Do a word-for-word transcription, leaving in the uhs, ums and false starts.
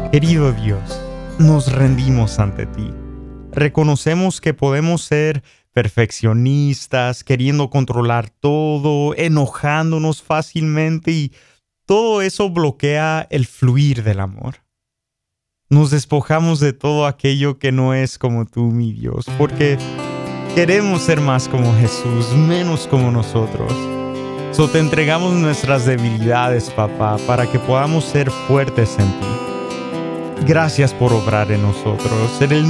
Querido Dios, nos rendimos ante ti. Reconocemos que podemos ser perfeccionistas, queriendo controlar todo, enojándonos fácilmente y todo eso bloquea el fluir del amor. Nos despojamos de todo aquello que no es como tú, mi Dios, porque queremos ser más como Jesús, menos como nosotros. So te entregamos nuestras debilidades, papá, para que podamos ser fuertes en ti. Gracias por obrar en nosotros. En el